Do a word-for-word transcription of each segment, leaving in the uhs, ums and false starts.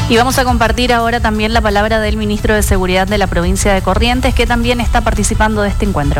Y vamos a compartir ahora también la palabra del ministro de Seguridad de la provincia de Corrientes, que también está participando de este encuentro.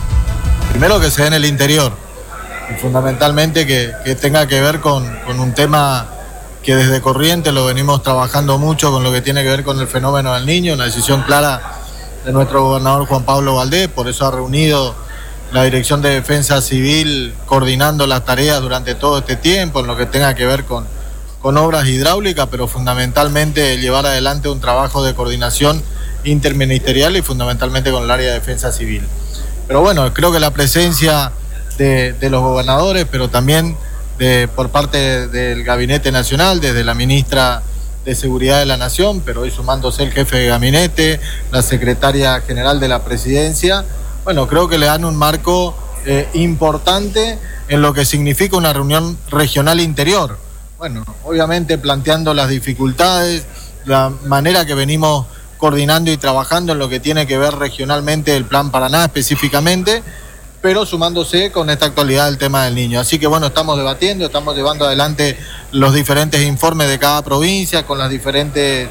Primero que se dé en el interior, y fundamentalmente que, que tenga que ver con, con un tema que desde Corrientes lo venimos trabajando mucho con lo que tiene que ver con el fenómeno del niño, una decisión clara de nuestro gobernador Juan Pablo Valdés, por eso ha reunido la Dirección de Defensa Civil coordinando las tareas durante todo este tiempo en lo que tenga que ver con, con obras hidráulicas, pero fundamentalmente llevar adelante un trabajo de coordinación interministerial y fundamentalmente con el área de Defensa Civil. Pero bueno, creo que la presencia de, de los gobernadores, pero también de, por parte del Gabinete Nacional, desde la ministra de Seguridad de la Nación, pero hoy sumándose el jefe de gabinete, la secretaria general de la Presidencia, bueno, creo que le dan un marco eh, importante en lo que significa una reunión regional interior. Bueno, obviamente planteando las dificultades, la manera que venimos coordinando y trabajando en lo que tiene que ver regionalmente el Plan Paraná específicamente, pero sumándose con esta actualidad del tema del niño. Así que bueno, estamos debatiendo, estamos llevando adelante los diferentes informes de cada provincia, con las diferentes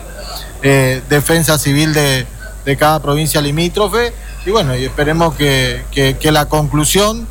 eh, defensas civil de, de cada provincia limítrofe, y bueno, y esperemos que, que, que la conclusión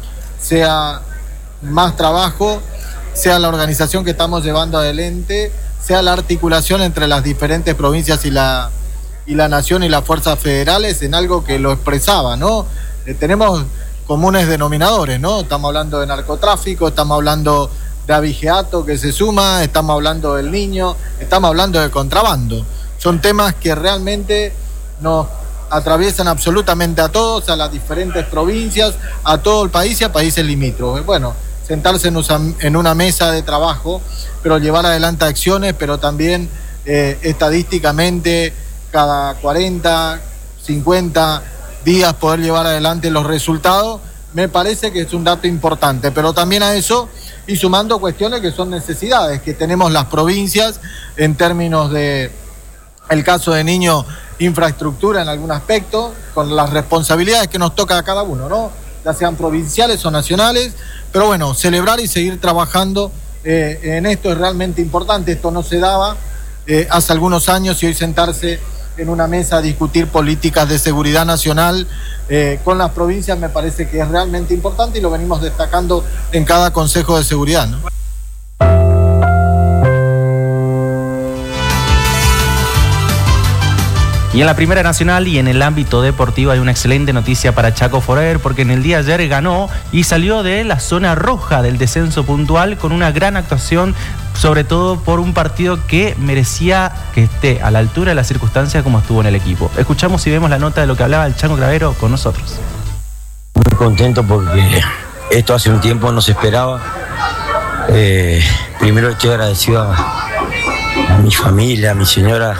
sea más trabajo, sea la organización que estamos llevando adelante, sea la articulación entre las diferentes provincias y la, y la nación y las fuerzas federales en algo que lo expresaba, ¿no? Eh, tenemos comunes denominadores, ¿no? Estamos hablando de narcotráfico, estamos hablando de abigeato que se suma, estamos hablando del niño, estamos hablando de contrabando. Son temas que realmente nos atraviesan absolutamente a todos, a las diferentes provincias, a todo el país y a países limítrofes. Bueno, sentarse en una mesa de trabajo, pero llevar adelante acciones, pero también eh, estadísticamente cada cuarenta, cincuenta días poder llevar adelante los resultados, me parece que es un dato importante, pero también a eso y sumando cuestiones que son necesidades que tenemos las provincias en términos de el caso de niños, infraestructura en algún aspecto, con las responsabilidades que nos toca a cada uno, ¿no? Ya sean provinciales o nacionales, pero bueno, celebrar y seguir trabajando eh, en esto es realmente importante. Esto no se daba eh, hace algunos años, y hoy sentarse en una mesa a discutir políticas de seguridad nacional eh, con las provincias me parece que es realmente importante, y lo venimos destacando en cada Consejo de Seguridad, ¿no? Y en la Primera Nacional y en el ámbito deportivo hay una excelente noticia para Chaco Forever, porque en el día de ayer ganó y salió de la zona roja del descenso puntual con una gran actuación, sobre todo por un partido que merecía que esté a la altura de las circunstancias como estuvo en el equipo. Escuchamos y vemos la nota de lo que hablaba el Chango Clavero con nosotros. Muy contento porque esto hace un tiempo no se esperaba. Eh, primero estoy agradecido a, a mi familia, a mi señora,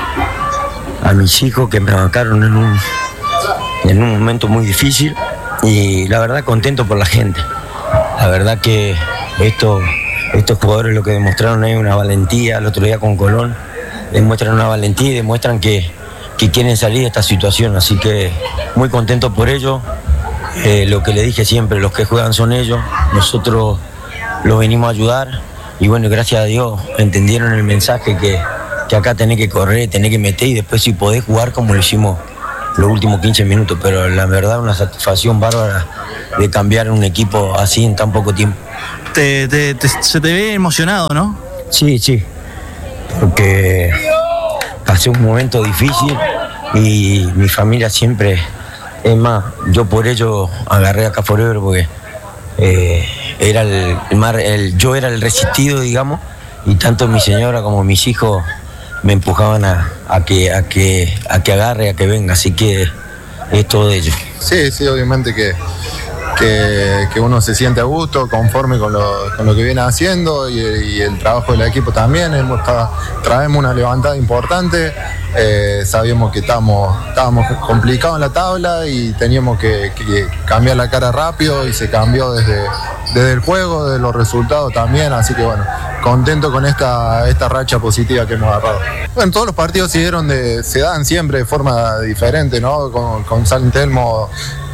a mis hijos que me bancaron en un, en un momento muy difícil, y la verdad contento por la gente. La verdad que esto, estos jugadores lo que demostraron es una valentía. El otro día con Colón demuestran una valentía y demuestran que, que quieren salir de esta situación, así que muy contento por ello. Eh, lo que le dije siempre, los que juegan son ellos, nosotros los venimos a ayudar, y bueno, gracias a Dios entendieron el mensaje que que acá tenés que correr, tenés que meter, y después si podés jugar como lo hicimos los últimos quince minutos, pero la verdad una satisfacción bárbara de cambiar un equipo así en tan poco tiempo. Te, te, te, se te ve emocionado, ¿no? Sí, sí, porque pasé un momento difícil y mi familia siempre, es más, yo por ello agarré acá Forever, porque eh, era el, el, el, yo era el resistido, digamos, y tanto mi señora como mis hijos me empujaban a, a, que, a, que, a que agarre, a que venga, así que es todo de ello. Sí, sí, obviamente que, que, que uno se siente a gusto, conforme con lo, con lo que viene haciendo, y, y el trabajo del equipo también. Hemos, traemos una levantada importante, eh, sabíamos que estábamos, estábamos complicados en la tabla y teníamos que, que cambiar la cara rápido, y se cambió desde, desde el juego, de los resultados también, así que bueno, contento con esta, esta racha positiva que hemos agarrado. Bueno, todos los partidos se, dieron de, se dan siempre de forma diferente, ¿no? Con, con San Telmo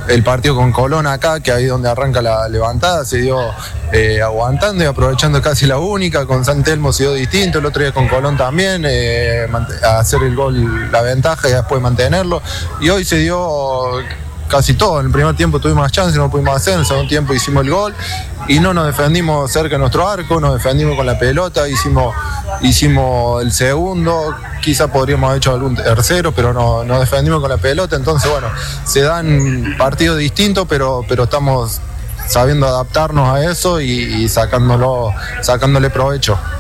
el partido con Colón acá, que ahí donde arranca la levantada, se dio eh, aguantando y aprovechando casi la única. Con San Telmo se dio distinto, el otro día con Colón también, eh, a hacer el gol, la ventaja y después mantenerlo. Y hoy se dio casi todo. En el primer tiempo tuvimos más chances, no pudimos hacer, en el segundo tiempo hicimos el gol y no nos defendimos cerca de nuestro arco, nos defendimos con la pelota, hicimos, hicimos el segundo, quizá podríamos haber hecho algún tercero, pero no, nos defendimos con la pelota. Entonces bueno, se dan partidos distintos, pero, pero estamos sabiendo adaptarnos a eso y, y sacándolo, sacándole provecho.